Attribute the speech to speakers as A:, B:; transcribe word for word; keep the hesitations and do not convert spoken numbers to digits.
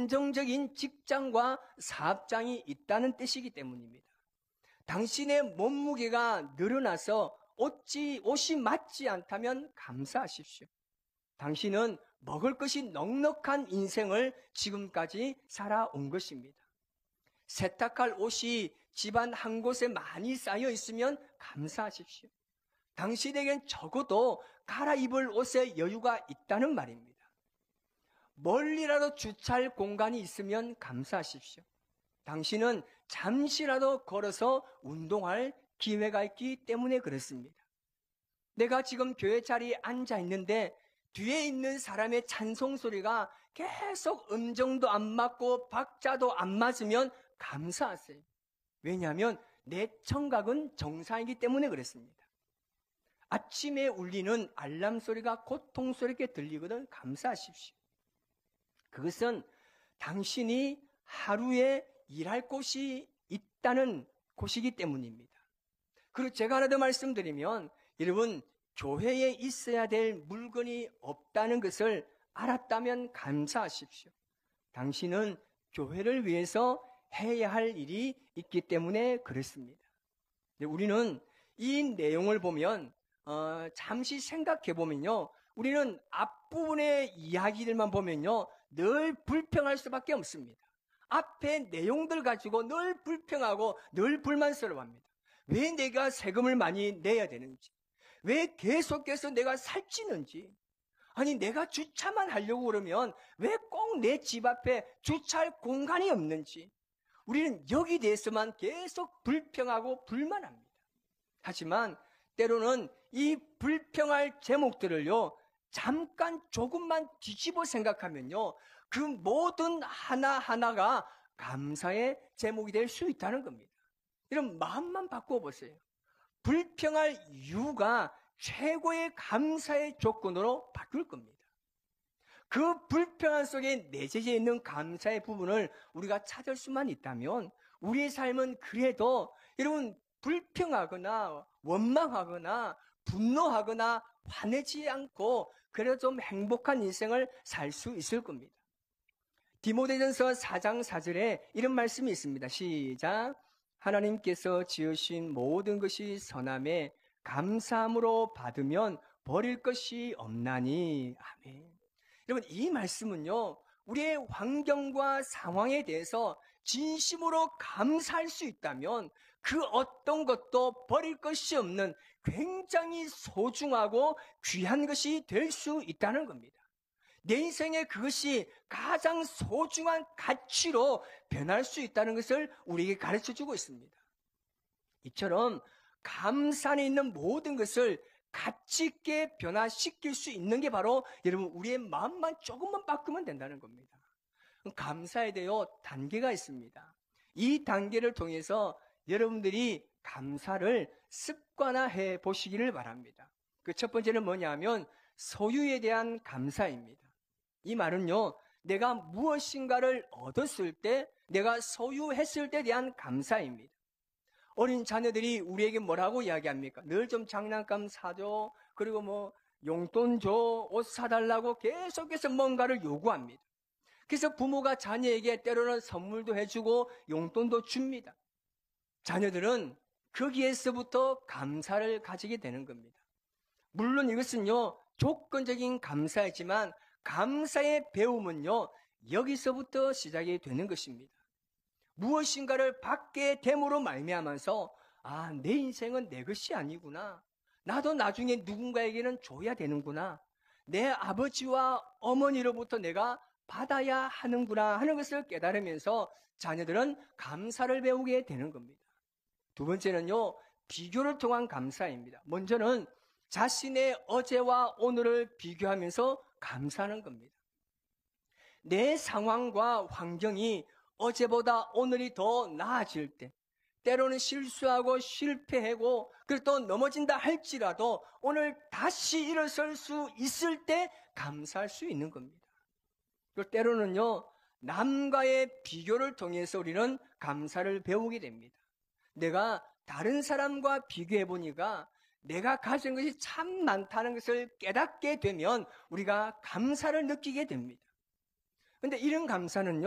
A: 안정적인 직장과 사업장이 있다는 뜻이기 때문입니다. 당신의 몸무게가 늘어나서 옷이, 옷이 맞지 않다면 감사하십시오. 당신은 먹을 것이 넉넉한 인생을 지금까지 살아온 것입니다. 세탁할 옷이 집안 한 곳에 많이 쌓여 있으면 감사하십시오. 당신에겐 적어도 갈아입을 옷에 여유가 있다는 말입니다. 멀리라도 주차할 공간이 있으면 감사하십시오. 당신은 잠시라도 걸어서 운동할 기회가 있기 때문에 그렇습니다. 내가 지금 교회 자리에 앉아 있는데 뒤에 있는 사람의 찬송 소리가 계속 음정도 안 맞고 박자도 안 맞으면 감사하세요. 왜냐하면 내 청각은 정상이기 때문에 그렇습니다. 아침에 울리는 알람 소리가 고통스럽게 들리거든 감사하십시오. 그것은 당신이 하루에 일할 곳이 있다는 곳이기 때문입니다. 그리고 제가 하나 더 말씀드리면 여러분 교회에 있어야 될 물건이 없다는 것을 알았다면 감사하십시오. 당신은 교회를 위해서 해야 할 일이 있기 때문에 그렇습니다. 우리는 이 내용을 보면 어, 잠시 생각해 보면요, 우리는 앞부분의 이야기들만 보면요 늘 불평할 수밖에 없습니다. 앞에 내용들 가지고 늘 불평하고 늘 불만스러워합니다. 왜 내가 세금을 많이 내야 되는지, 왜 계속해서 내가 살찌는지, 아니 내가 주차만 하려고 그러면 왜 꼭 내 집 앞에 주차할 공간이 없는지, 우리는 여기 대해서만 계속 불평하고 불만합니다. 하지만 때로는 이 불평할 제목들을요 잠깐 조금만 뒤집어 생각하면요 그 모든 하나하나가 감사의 제목이 될 수 있다는 겁니다. 이런 마음만 바꾸어 보세요. 불평할 이유가 최고의 감사의 조건으로 바뀔 겁니다. 그 불평한 속에 내재되어 있는 감사의 부분을 우리가 찾을 수만 있다면 우리의 삶은 그래도 여러분 불평하거나 원망하거나 분노하거나 화내지 않고 그래도 좀 행복한 인생을 살 수 있을 겁니다. 디모데전서 사 장 사 절에 이런 말씀이 있습니다. 시작. 하나님께서 지으신 모든 것이 선함에 감사함으로 받으면 버릴 것이 없나니. 아멘. 여러분 이 말씀은요 우리의 환경과 상황에 대해서 진심으로 감사할 수 있다면 그 어떤 것도 버릴 것이 없는 굉장히 소중하고 귀한 것이 될 수 있다는 겁니다. 내 인생에 그것이 가장 소중한 가치로 변할 수 있다는 것을 우리에게 가르쳐주고 있습니다. 이처럼 감사 안에 있는 모든 것을 가치 있게 변화시킬 수 있는 게 바로 여러분 우리의 마음만 조금만 바꾸면 된다는 겁니다. 감사에 대해 단계가 있습니다. 이 단계를 통해서 여러분들이 감사를 습관화해 보시기를 바랍니다. 그 첫 번째는 뭐냐면 소유에 대한 감사입니다. 이 말은요 내가 무엇인가를 얻었을 때, 내가 소유했을 때에 대한 감사입니다. 어린 자녀들이 우리에게 뭐라고 이야기합니까? 늘 좀 장난감 사줘, 그리고 뭐 용돈 줘, 옷 사달라고 계속해서 뭔가를 요구합니다. 그래서 부모가 자녀에게 때로는 선물도 해주고 용돈도 줍니다. 자녀들은 거기에서부터 감사를 가지게 되는 겁니다. 물론 이것은요 조건적인 감사이지만 감사의 배움은요 여기서부터 시작이 되는 것입니다. 무엇인가를 받게 됨으로 말미암아서 아, 내 인생은 내 것이 아니구나, 나도 나중에 누군가에게는 줘야 되는구나, 내 아버지와 어머니로부터 내가 받아야 하는구나 하는 것을 깨달으면서 자녀들은 감사를 배우게 되는 겁니다. 두 번째는요 비교를 통한 감사입니다. 먼저는 자신의 어제와 오늘을 비교하면서 감사하는 겁니다. 내 상황과 환경이 어제보다 오늘이 더 나아질 때, 때로는 실수하고 실패하고 그리고 또 넘어진다 할지라도 오늘 다시 일어설 수 있을 때 감사할 수 있는 겁니다. 그리고 때로는요 남과의 비교를 통해서 우리는 감사를 배우게 됩니다. 내가 다른 사람과 비교해 보니까 내가 가진 것이 참 많다는 것을 깨닫게 되면 우리가 감사를 느끼게 됩니다. 그런데 이런 감사는요